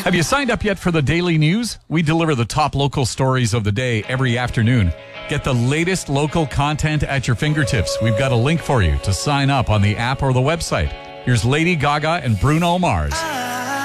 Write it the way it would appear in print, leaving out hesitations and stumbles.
Have you signed up yet for the daily news? We deliver the top local stories of the day every afternoon. Get the latest local content at your fingertips. We've got a link for you to sign up on the app or the website. Here's Lady Gaga and Bruno Mars.